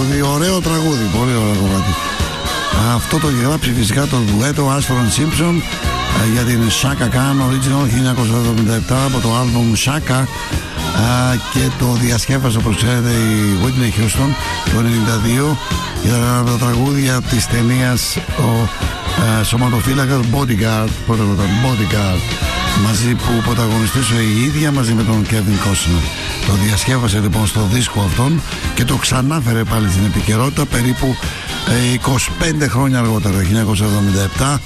Ωραίο τραγούδι, πολύ ωραίο κομμάτι. Αυτό το είχε γράψει φυσικά το ντουέτο Ashford & Simpson για την Chaka Khan Original 1977 από το άλμπουμ Chaka, και το διασκεύασε, όπως ξέρετε, η Whitney Houston το 1992. Ήταν ένα από τα τραγούδια της ταινίας ο σωματοφύλακας Bodyguard, Bodyguard, μαζί που πρωταγωνιστούσε η ίδια μαζί με τον Kevin Costner. Το διασκεύασε λοιπόν στο δίσκο αυτόν και το ξανάφερε πάλι στην επικαιρότητα περίπου 25 χρόνια αργότερα, 1977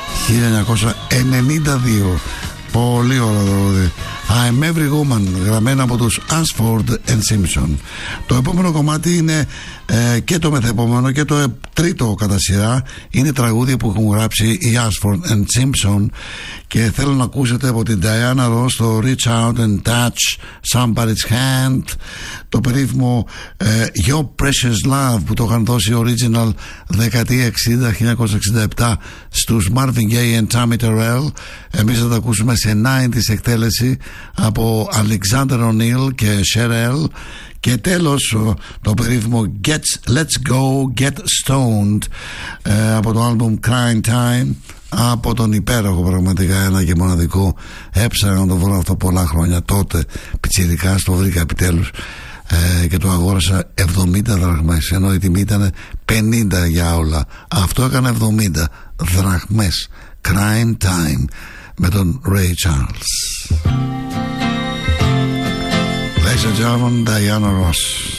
1992. Πολύ ωραίο τραγούδι. I'm Every Woman, γραμμένα από τους Ashford & Simpson. Το επόμενο κομμάτι είναι και το μεθεπόμενο και το τρίτο κατά σειρά. Είναι τραγούδια που έχουν γράψει οι Ashford & Simpson και θέλω να ακούσετε από την Diana Ross το Reach Out and Touch Somebody's Hand, το περίφημο Your Precious Love που το είχαν δώσει original δεκαετία 1967 στους Marvin Gaye and Tammy Terrell. Εμείς θα τα ακούσουμε σε 90's εκτέλεση από Alexander O'Neal και Cherelle. Και τέλος το περίφημο Let's Go Get Stoned από το άλμπουμ Crying Time, από τον υπέροχο, πραγματικά ένα και μοναδικό, έψανα να το βρω αυτό πολλά χρόνια, τότε πιτσιρικάς, το βρήκα επιτέλους και το αγόρασα 70 δραχμές, ενώ η τιμή ήταν 50 για όλα. Αυτό έκανε 70 δραχμές. Crying Time με τον Ray Charles. Ladies and gentlemen, Diana Ross.